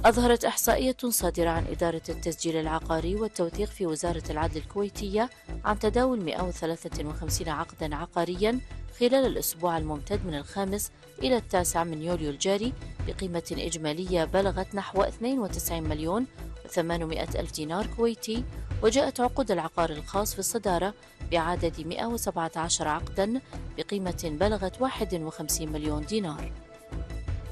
أظهرت إحصائية صادرة عن إدارة التسجيل العقاري والتوثيق في وزارة العدل الكويتية عن تداول 153 عقدا عقاريا خلال الأسبوع الممتد من 5 إلى 9 من يوليو الجاري بقيمة إجمالية بلغت نحو 92 مليون و800 ألف دينار كويتي. وجاءت عقود العقار الخاص في الصدارة بعدد 117 عقدا بقيمة بلغت 51 مليون دينار.